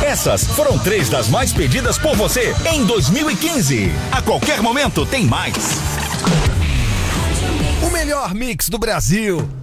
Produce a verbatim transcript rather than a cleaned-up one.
Essas foram três das mais pedidas por você em dois mil e quinze. A qualquer momento tem mais. O melhor mix do Brasil.